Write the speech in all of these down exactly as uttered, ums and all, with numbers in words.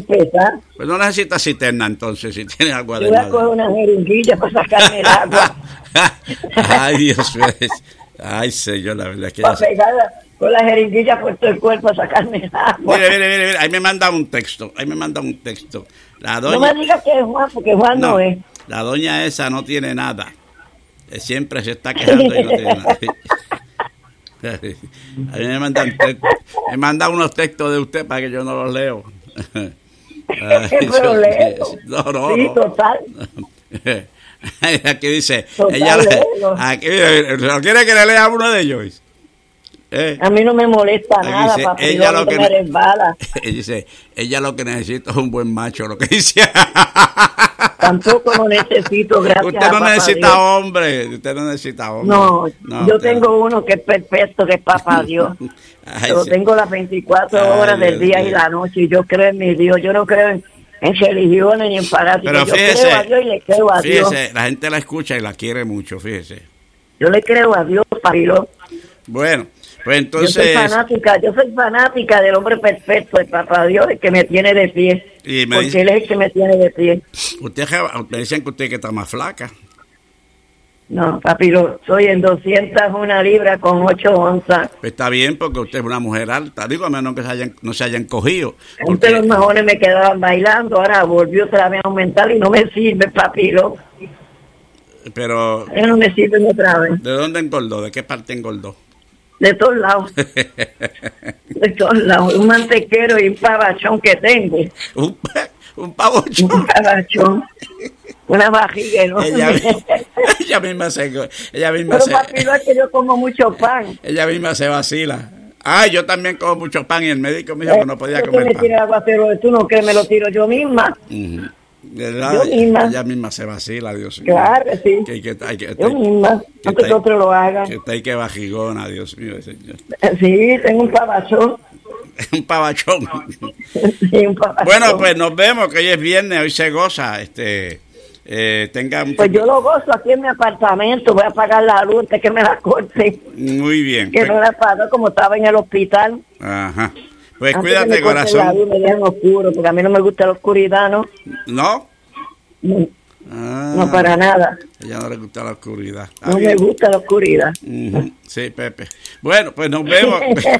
empezar. Pues no necesitas cisterna entonces, si tienes agua de Yo voy a nada. coger una jeringuilla para sacarme el agua. Ay, Dios mío. Ay, señor, la verdad es que... Para Ya... pegarla con la jeringuilla por todo el cuerpo a sacarme el agua. Mire, mire, mire, mire, ahí me manda un texto, ahí me manda un texto. La doña... No me digas que es Juan, porque Juan no, no es. La doña esa no tiene nada. Siempre se está quejando y no tiene nada. A mí me mandan, te- me mandan unos textos de usted para que yo no los leo. Ay, Pero Dios léelo. mío. No, no, Sí, no. total. Aquí dice, Total, ella, léelo. aquí, ¿no quiere que le lea uno de ellos? Eh, A mí no me molesta Aquí nada, dice, papi, ella no lo que me ne- resbala. ella dice, ella lo que necesita es un buen macho, lo que dice. Tampoco lo necesito, gracias Usted a no papá necesita Dios. hombre, usted no necesita hombre. No, yo usted tengo uno que es perfecto, que es papá Dios. Ay, Pero sí. tengo las veinticuatro Ay, horas del Dios día mío. y la noche, y yo creo en mi Dios. Yo no creo en, en religiones ni en fanáticos. Pero Yo fíjese, creo a Dios y le creo a Dios. fíjese, la gente la escucha y la quiere mucho, fíjese. Yo le creo a Dios, Pablo. Bueno, pues Yo soy entonces... fanática, yo soy fanática del hombre perfecto, el papá Dios, el que me tiene de pie. Y me Porque dice- él es el que me tiene de pie. Usted, me dicen que usted que está más flaca. No, papi, lo- soy en doscientas una libras con ocho onzas. Pues está bien porque usted es una mujer alta. Digo, a menos que se hayan, no se hayan cogido. Antes Porque, los majones me quedaban bailando, ahora volvió otra vez a aumentar y no me sirve, papilo. pero, Ya no me sirve otra vez. ¿de dónde engordó? ¿De qué parte engordó? De todos lados, de todos lados. Un mantequero y un pavachón que tengo. un, un pavochón. Un pavachón. Una vajiga enorme. Ella, ella misma se... Ella misma Pero se, papilo, es que yo como mucho pan. ella misma se vacila. Ah, yo también como mucho pan y el médico me dijo que no podía ¿Por qué comer me pan. tira el aguacero? ¿Tú no crees? Me lo tiro yo misma. Ujú. ¿Verdad? Yo misma. Ella misma se vacila, Dios mío. Claro que sí. Que, que, hay que, Yo misma. que Antes que está- otro lo haga. que está ahí que bajigona, Dios mío, señor. Sí, tengo un pavachón. Un pavachón. Sí, un pavachón. Bueno, pues nos vemos, que hoy es viernes, hoy se goza. Este, eh, tenga un Pues yo lo gozo aquí en mi apartamento. Voy a pagar la luz antes que me la corte. Muy bien. Que no la pago como estaba en el hospital. Ajá. Pues Antes cuídate, que me corten la corazón. luz, me dejan oscuro, porque a mí no me gusta la oscuridad, ¿no? ¿No? No, Ah, no para nada. A ella no le gusta la oscuridad. Está No me bien. gusta la oscuridad. Ujú. Sí, Pepe. Bueno, pues nos vemos.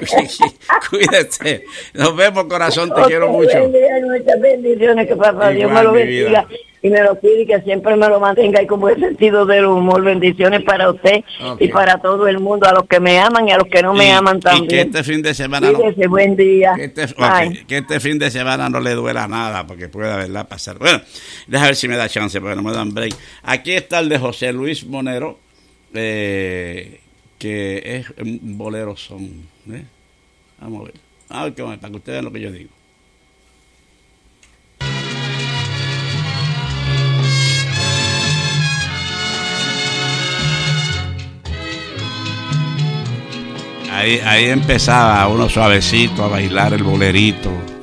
Cuídate. Nos vemos, corazón. Te Ok, quiero mucho. bendiga, muchas bendiciones, que papá Dios Igual, me lo mi bendiga vida. y me lo cuide y que siempre me lo mantenga y con buen sentido del humor. Bendiciones para usted Ok. y para todo el mundo, a los que me aman y a los que no me Y- aman y también. que este fin de semana no, Cuídese, buen día. que este, ok, Bye. que este fin de semana no le duela nada, porque puede, ¿verdad?, pasar. Bueno, déjame ver si me da chance, porque no me dan break. Aquí está el de José Luis Monero, eh, que es un bolero son. ¿eh? Vamos a ver. A ver qué va, para que ustedes vean lo que yo digo. Ahí, ahí empezaba uno suavecito a bailar el bolerito.